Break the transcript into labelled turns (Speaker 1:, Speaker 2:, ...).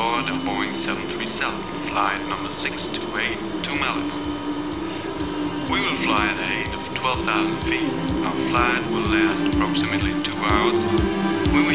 Speaker 1: aboard a Boeing 737, flight number 628 to Malibu. We will fly at a height of 12,000 feet. Our flight will last approximately 2 hours.